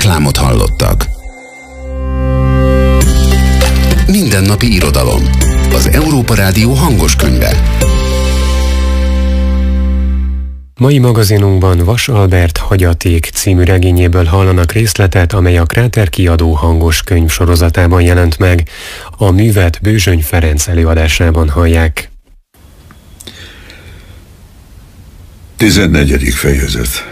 Reklámot hallottak. Mindennapi irodalom. Az Európa Rádió hangos könyve. Mai magazinunkban Vas Albert Hagyaték című regényéből hallanak részletet, amely a Kráter kiadó hangos könyv sorozatában jelent meg. A művet Bőzsöny Ferenc előadásában hallják. 14. fejezet.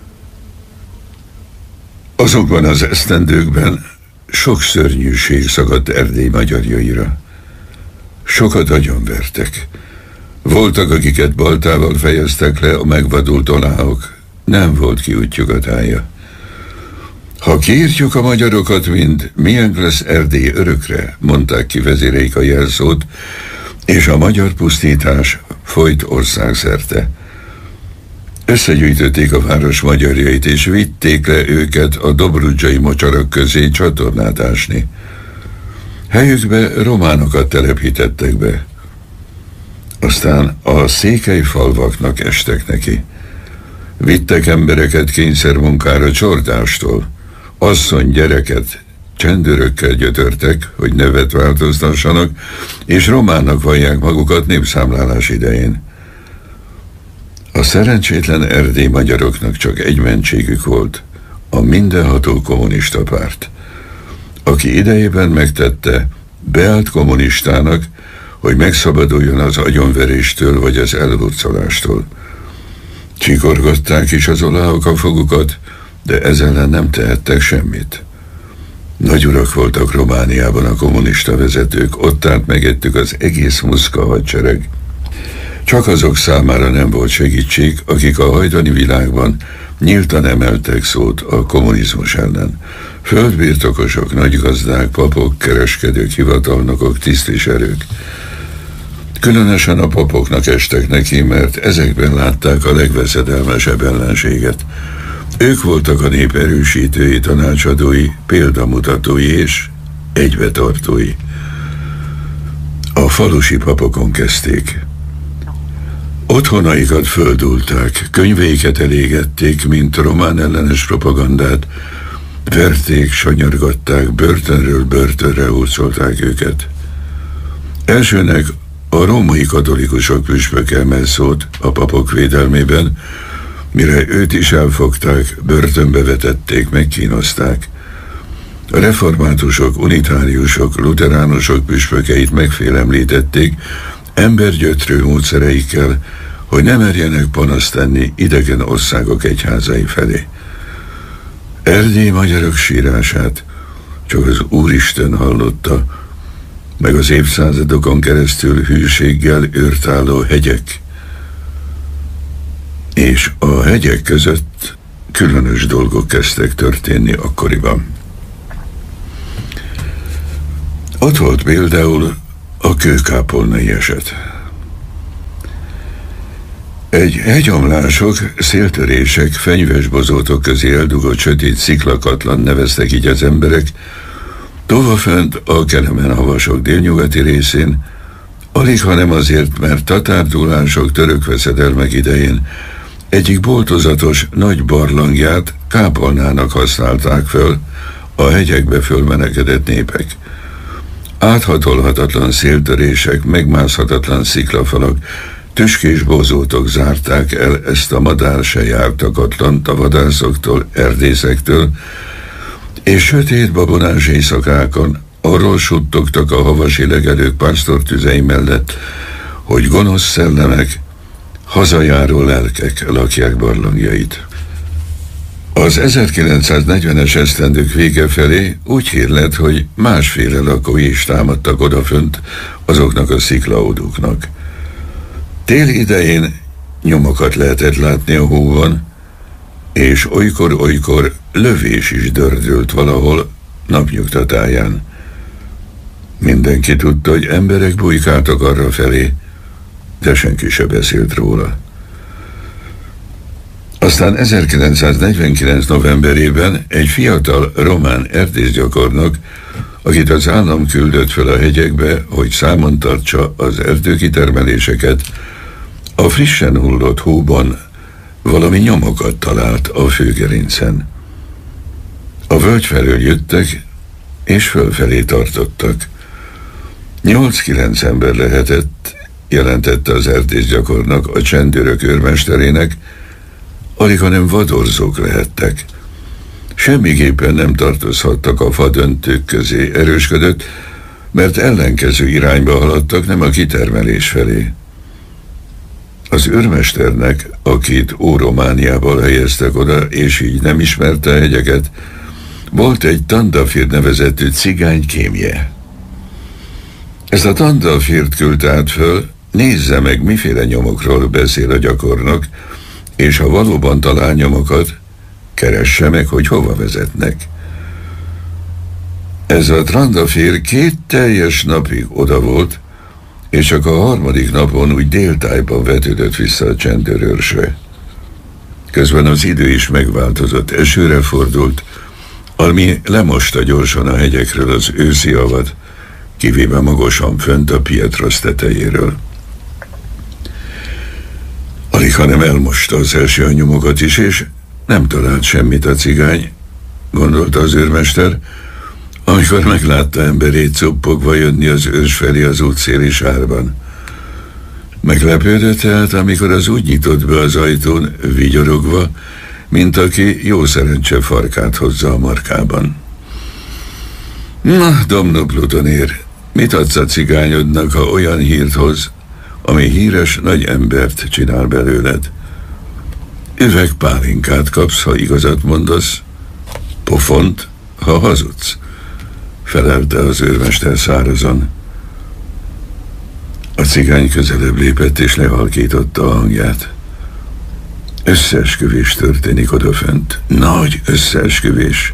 Azokban az esztendőkben sok szörnyűség szakadt Erdély magyarjaira. Sokat agyonvertek. Voltak, akiket baltával fejeztek le a megvadult oláhok. Nem volt kiútjuk a tája. Ha kiírtjuk a magyarokat mind, miénk lesz Erdély örökre, mondták ki vezéreik a jelszót, és a magyar pusztítás folyt országszerte. Összegyűjtötték a város magyarjait, és vitték le őket a dobrudzsai mocsarak közé csatornát ásni. Helyükbe románokat telepítettek be. Aztán a székely falvaknak estek neki. Vittek embereket kényszermunkára Csordástól. Asszony, gyereket csendőrökkel gyötörtek, hogy nevet változtassanak, és románnak vallják magukat népszámlálás idején. A szerencsétlen erdélyi magyaroknak csak egy mentségük volt, a mindenható kommunista párt, aki idejében megtette, beállt kommunistának, hogy megszabaduljon az agyonveréstől vagy az elhurcolástól. Csikorgatták is az oláhok a fogukat, de ez ellen nem tehettek semmit. Nagy urak voltak Romániában a kommunista vezetők, ott állt megettük az egész muszka hadsereg. Csak azok számára nem volt segítség, akik a hajdani világban nyíltan emeltek szót a kommunizmus ellen. Földbirtokosok, nagygazdák, papok, kereskedők, hivatalnokok, tisztviselők. Különösen a papoknak estek neki, mert ezekben látták a legveszedelmesebb ellenséget. Ők voltak a nép erősítői, tanácsadói, példamutatói és egybetartói. A falusi papokon kezdték. Otthonaikat földulták, könyveiket elégették, mint román ellenes propagandát, verték, sanyargatták, börtönről börtönre hurcolták őket. Elsőnek a római katolikusok püspöke emel szót a papok védelmében, mire őt is elfogták, börtönbe vetették, megkínozták. A reformátusok, unitáriusok, luteránusok püspökeit megfélemlítették, embergyötrő módszereikkel, hogy ne merjenek panaszt tenni idegen országok egyházai felé. Erdély magyarok sírását csak az Úristen hallotta, meg az évszázadokon keresztül hűséggel őrtálló hegyek. És a hegyek között különös dolgok kezdtek történni akkoriban. Ott volt például a kőkápolnai eset. Egy hegyomlások, széltörések, fenyvesbozótok közé eldugott sötét sziklakatlan neveztek így az emberek, tovafönt a Kelemen-havasok délnyugati részén, alig hanem azért, mert tatárdulások, török veszedelmek idején egyik boltozatos nagy barlangját kápolnának használták föl a hegyekbe fölmenekedett népek. Áthatolhatatlan széltörések, megmászhatatlan sziklafalak, tüskés bozótok zárták el ezt a madár se jártakatlan vadászoktól, erdészektől, és sötét babonás éjszakákon arról suttogtak a havasi legelők pásztortüzei mellett, hogy gonosz szellemek, hazajáró lelkek lakják barlangjait. Az 1940-es esztendők vége felé úgy hír lett, hogy másféle lakói is támadtak odafönt azoknak a sziklaóduknak. Tél idején nyomokat lehetett látni a hóban, és olykor-olykor lövés is dördült valahol napnyugtatáján. Mindenki tudta, hogy emberek bujkáltak arra felé, de senki se beszélt róla. Aztán 1949. novemberében egy fiatal román erdészgyakornok, akit az állam küldött fel a hegyekbe, hogy számon tartsa az erdőkitermeléseket, a frissen hullott hóban valami nyomokat talált a főgerincen. A völgy felől jöttek, és fölfelé tartottak. 8-9 ember lehetett, jelentette az erdészgyakornok a csendőrök őrmesterének, alig hanem vadorzók lehettek. Semmiképpen nem tartozhattak a fadöntők közé, erősködött, mert ellenkező irányba haladtak, nem a kitermelés felé. Az őrmesternek, akit Óromániából helyeztek oda, és így nem ismerte a hegyeket, volt egy Tandafir nevezetű cigány kémje. Ezt a Tandafirt küldte át föl, nézze meg, miféle nyomokról beszél a gyakornok, és ha valóban talál nyomokat, keresse meg, hogy hova vezetnek. Ez a Trandafir 2 teljes napig oda volt, és csak a 3. napon úgy déltájban vetődött vissza a csendőrőrsre. Közben az idő is megváltozott, esőre fordult, ami lemosta gyorsan a hegyekről az őszi havat, kivéve magasan fönt a Pietros tetejéről. Alig hanem elmosta az első nyomokat is, és nem talált semmit a cigány, gondolta az őrmester, amikor meglátta emberét cuppogva jönni az őrs felé az útszéli sárban. Meglepődött tehát, amikor az úgy nyitott be az ajtón, vigyorogva, mint aki jó szerencse farkát hozza a markában. Na, Domnul Plutonér, mit adsz a cigányodnak, ha olyan hírt hoz, ami híres nagy embert csinál belőled? Üvegpálinkát kapsz, ha igazat mondasz, pofont, ha hazudsz, felelte az őrmester szárazon. A cigány közelebb lépett és lehalkította a hangját. Összeesküvés történik odafent. Nagy összeesküvés.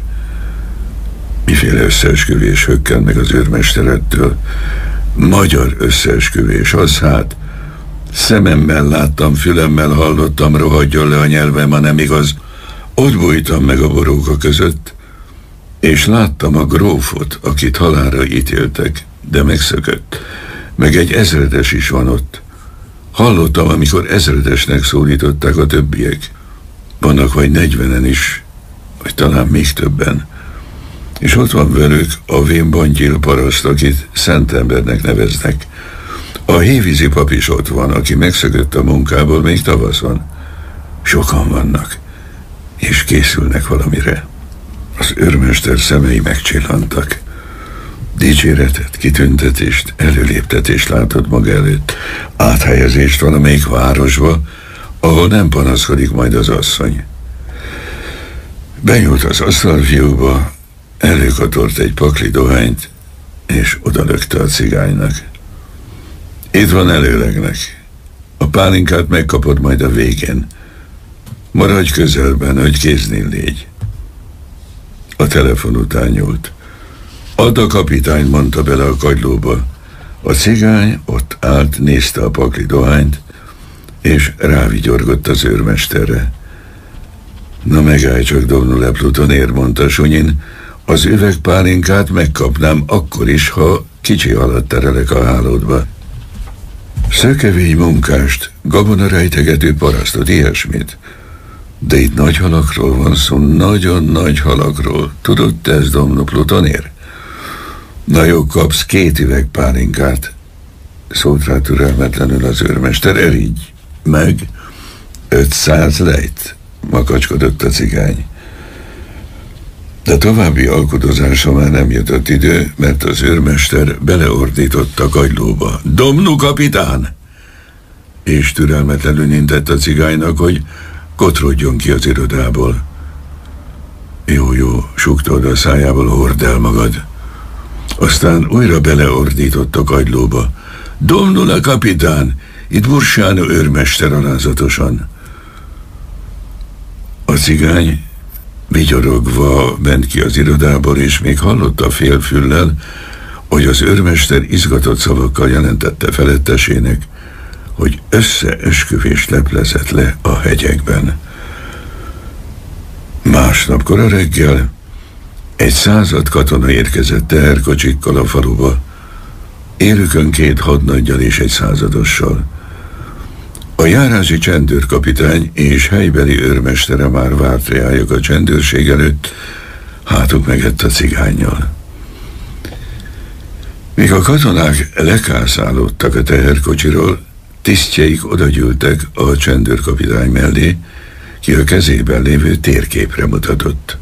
Miféle összeesküvés? Hökken meg az őrmesterettől. Magyar összeesküvés, az hát. Szememmel láttam, fülemmel hallottam, rohadjon le a nyelvem, ha nem igaz. Ott bújtam meg a boróka között, és láttam a grófot, akit halálra ítéltek, de megszökött. Meg egy ezredes is van ott. Hallottam, amikor ezredesnek szólították a többiek. Vannak vagy 40-en is, vagy talán még többen. És ott van velük a Vén Bangyil paraszt, akit szentembernek neveznek. A hévízi pap is ott van, aki megszökött a munkából még tavaszon. Sokan vannak, és készülnek valamire. Az őrmester szemei megcsillantak. Dicséretet, kitüntetést, előléptetést látott maga előtt, áthelyezést valamelyik városba, ahol nem panaszkodik majd az asszony. Benyúlt az asztalfiúba, előkatort egy pakli dohányt, és odalökte a cigánynak. Itt van előlegnek. A pálinkát megkapod majd a végén. Maradj közelben, hogy kéznél légy. A telefon után nyúlt. Add a kapitány, mondta bele a kagylóba. A cigány ott állt, nézte a pakli dohányt, és rávigyorgott az őrmesterre. Na megállj csak, Domnule Plutonér, mondta Sunyin, az üvegpálinkát megkapnám akkor is, ha kicsi alatt terelek a hálódba. Szökevény munkást, gabonarejtegető parasztot, ilyesmit. De itt nagy halakról van szó, nagyon nagy halakról. Tudod te ezt, Domnul Plutonér? Na jó, kapsz 2 üvegpálinkát, szólt rá türelmetlenül az őrmester. Erigy meg 500 lejt, makacskodott a cigány. De további alkudozásra már nem jutott idő, mert az őrmester beleordított a kagylóba. Domnul kapitán! És türelmetlenül intett a cigánynak, hogy kotrodjon ki az irodából. Jó, súgta oda a szájából, hord el magad. Aztán újra beleordított a kagylóba. Domnul a kapitán! Itt Bursánó őrmester, alázatosan. A cigány vigyorogva ment ki az irodából, és még hallotta félfüllel, hogy az őrmester izgatott szavakkal jelentette felettesének, hogy összeesküvést leplezett le a hegyekben. Másnap kora reggel egy 100 katona érkezett teherkocsikkal a faluba, élükön 2 hadnaggyal és egy 100-adossal. A járási csendőrkapitány és helybeli őrmestere már várt reájuk a csendőrség előtt, hátuk megett a cigánnyal. Míg a katonák lekászálódtak a teherkocsiról, tisztjeik odagyűltek a csendőrkapitány mellé, ki a kezében lévő térképre mutatott.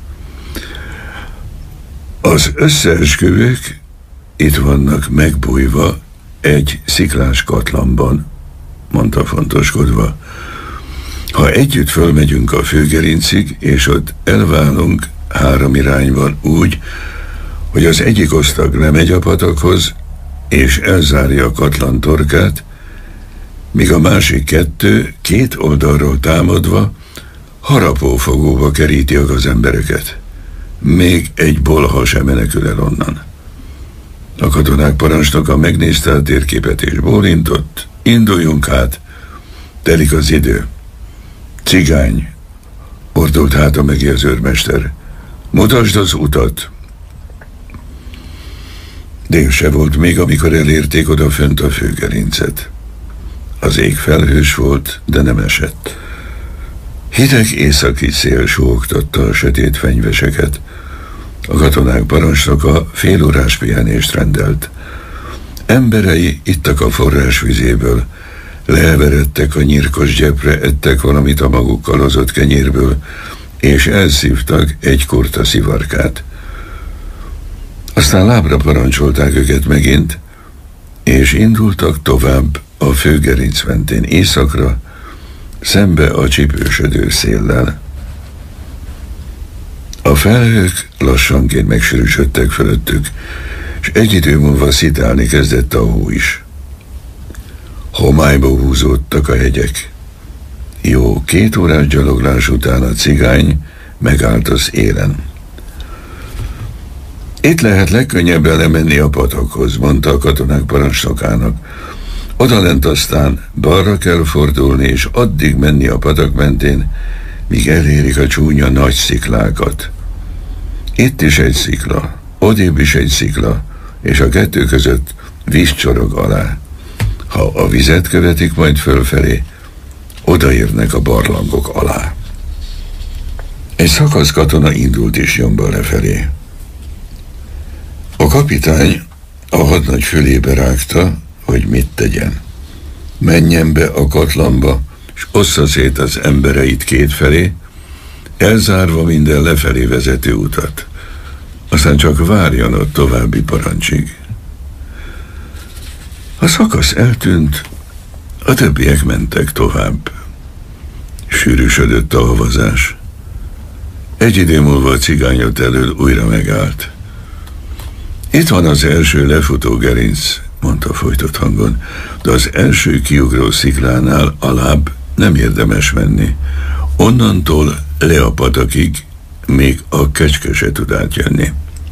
Az összeesküvők itt vannak megbújva egy sziklás katlanban, mondta fontoskodva. Ha együtt fölmegyünk a főgerincig, és ott elválunk 3 irányban úgy, hogy az egyik osztag lemegy a patakhoz, és elzárja a katlan torkát, míg a másik 2 két oldalról támadva harapófogóba keríti a gazembereket. Még egy bolha sem menekül el onnan. A katonák parancsnoka megnézte a térképet és bólintott. Induljunk hát, telik az idő. Cigány, ordult háta meg az őrmester. Mutasd az utat. Dél se volt még, amikor elérték oda fönt a főgerincet. Az ég felhős volt, de nem esett. Hideg északi szél sóhogtatta a sötét fenyveseket. A katonák parancsnoka félórás pihenést rendelt. Emberei ittak a forrás vizéből, leheveredtek a nyírkos gyepre, ettek valamit a magukkal hozott kenyérből, és elszívtak egy kurta szivarkát. Aztán lábra parancsolták őket megint, és indultak tovább a főgerinc mentén északra, szembe a csipősödő széllel. A felhők lassanként megsűrűsödtek fölöttük, és egy idő múlva szitálni kezdett a hó is. Homályba húzódtak a hegyek. Jó 2 órás gyaloglás után a cigány megállt az élen. Itt lehet legkönnyebben lemenni a patakhoz, mondta a katonák parancsnokának. Odalent aztán balra kell fordulni, és addig menni a patak mentén, míg elérik a csúnya nagy sziklákat. Itt is egy szikla, odébb is egy szikla, és a 2 között víz csorog alá. Ha a vizet követik majd fölfelé, odaérnek a barlangok alá. Egy szakasz katona indult is nyomba lefelé. A kapitány a hadnagy fülébe rágta, hogy mit tegyen. Menjen be a katlanba, és ossza szét az embereit 2 felé, elzárva minden lefelé vezető utat. Aztán csak várjon ott további parancsig. A szakasz eltűnt, a többiek mentek tovább. Sűrűsödött a havazás. Egy idő múlva a cigányot elől újra megállt. Itt van az első lefutó gerinc, mondta folytott hangon, de az első kiugró sziklánál alább nem érdemes menni. Onnantól le a patakig még a kecske se tud átjönni.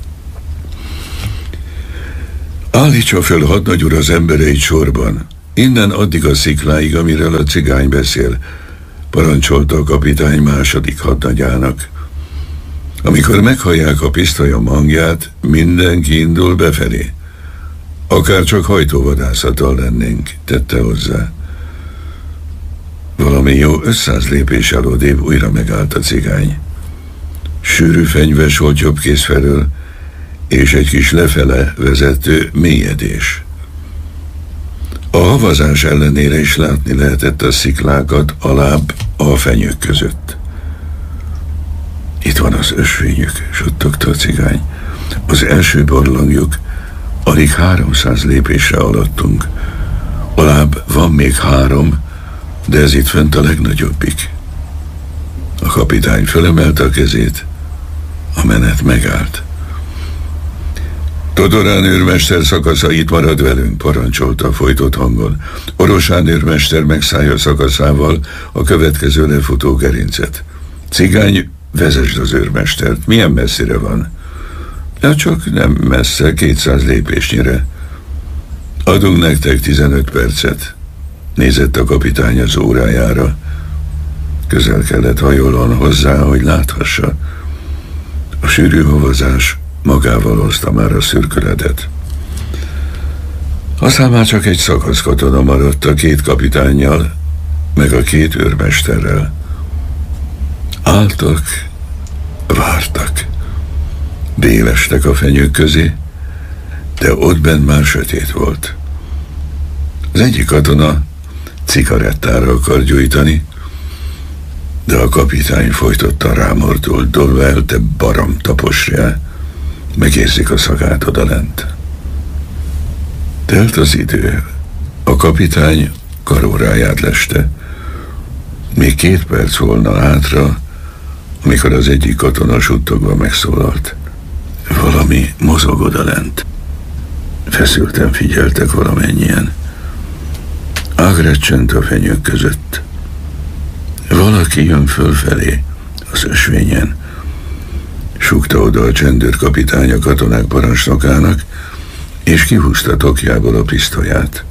Állítsa föl hadnagy úr az embereit sorban, innen addig a szikláig, amiről a cigány beszél, parancsolta a kapitány második hadnagyának. Amikor meghallják a pisztolyom hangját, mindenki indul befelé. Akár csak hajtóvadászattal lennénk, tette hozzá. Valami jó 500 lépéssel odébb újra megállt a cigány. Sűrű fenyves volt jobb kéz felől, és egy kis lefele vezető mélyedés. A havazás ellenére is látni lehetett a sziklákat alább a fenyők között. Itt van az ösvényük, suttogta a cigány. Az első barlangjuk, alig 300 lépésre alattunk. Alább van még 3, de ez itt fent a legnagyobbik. A kapitány fölemelte a kezét, a menet megállt. Todorán őrmester szakasza itt marad velünk, parancsolta folytott hangon. Orosán őrmester megszállja szakaszával a következő lefutó gerincet. Cigány, vezesd az őrmestert. Milyen messzire van? Ja, csak nem messze, 200 lépésnyire. Adunk nektek 15 percet. Nézett a kapitány az órájára. Közel kellett hajolon hozzá, hogy láthassa. A sűrű havazás magával hozta már a szürkületet. Aztán már csak egy szakaszkatona maradt a 2 kapitánnyal, meg a 2 őrmesterrel. Álltak, vártak. Belélestek a fenyők közé, de ott bent már sötét volt. Az egyik katona cigarettára akar gyújtani, de a kapitány folytotta rámordult Dolwell, te barom taposjál, megérzik a szagát odalent. Telt az idő, a kapitány karóráját leste. Még 2 perc volna hátra, amikor az egyik katona suttogva megszólalt. Valami mozog odalent. Feszülten figyeltek valamennyien. Ágrecsent a fenyők között. Valaki jön fölfelé az ösvényen. Súgta oda a csendőrkapitány a katonák parancsnokának, és kihúzta tokjából a pisztolyát.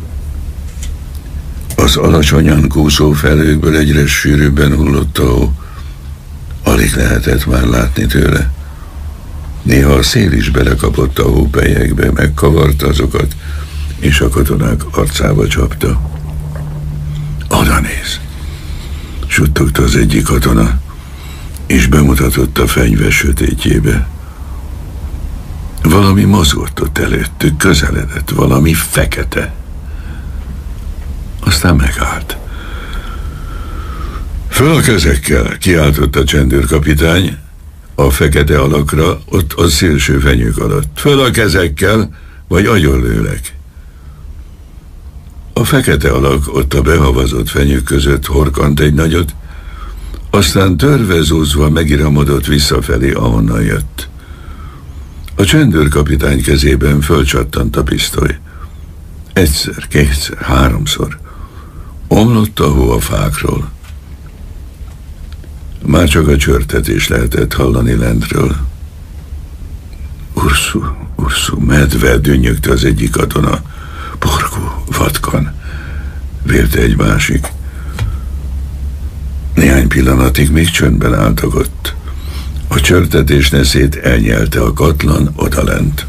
Az alacsonyan kúszó felőkből egyre sűrűbben hullott a hó. Alig lehetett már látni tőle. Néha a szél is belekapott a hópelyekbe, megkavarta azokat, és a katonák arcába csapta. Oda néz! Suttogta az egyik katona, és bemutatott a fenyve sötétjébe. Valami mozgott ott előttük, közeledett, valami fekete. Aztán megállt. Föl a kezekkel, kiáltott a csendőrkapitány a fekete alakra, ott a szélső fenyők alatt. Föl a kezekkel, vagy agyonlőlek. A fekete alak ott a behavazott fenyők között horkant egy nagyot, aztán törve-zúzva megiramodott visszafelé, ahonnan jött. A csendőrkapitány kezében fölcsattant a pisztoly. 1-szer, 2-szer, 3-szor. Omlott a hó a fákról. Már csak a csörtetés lehetett hallani lentről. Ursu, medve, dünnyögte az egyik katona. Porkú, vatkan, vélte egy másik. Néhány pillanatig még csöndben álltak ott. A csörtetés neszét elnyelte a katlan odalent.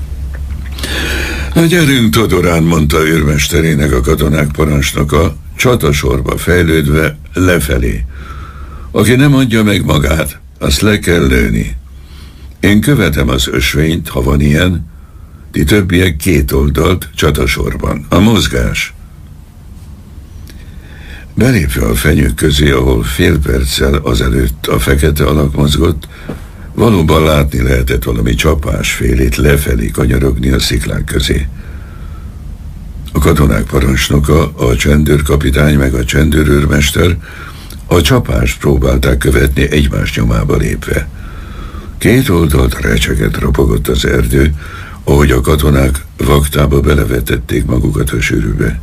Na gyerünk, Todorán, mondta őrmesterének a katonák parancsnoka, csatasorba fejlődve lefelé. Aki nem adja meg magát, azt le kell lőni. Én követem az ösvényt, ha van ilyen, ti többiek 2 oldalt csatasorban. A mozgás. Belépve a fenyők közé, ahol fél perccel azelőtt a fekete alak mozgott, valóban látni lehetett valami csapásfélét lefelé kanyarogni a sziklák közé. A katonák parancsnoka, a csendőrkapitány meg a csendőrőrmester a csapást próbálták követni egymás nyomába lépve. 2 oldalt recseget ropogott az erdő, ahogy a katonák vaktába belevetették magukat a sűrűbe.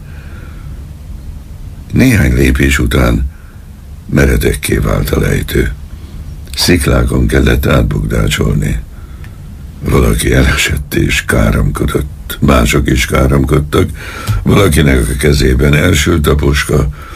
Néhány lépés után meredekké vált a lejtő. Sziklákon kellett átbukdácsolni. Valaki elesett és káromkodott, mások is káromkodtak, valakinek a kezében elsült a puska,